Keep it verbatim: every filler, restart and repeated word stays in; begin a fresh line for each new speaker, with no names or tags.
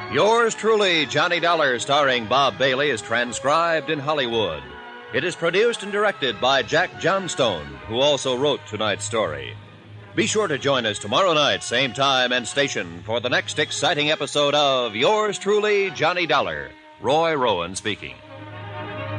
Yours truly, Johnny Dollar, starring Bob Bailey, is transcribed in Hollywood. It is produced and directed by Jack Johnstone, who also wrote tonight's story. Be sure to join us tomorrow night, same time and station, for the next exciting episode of Yours truly, Johnny Dollar. Roy Rowan speaking.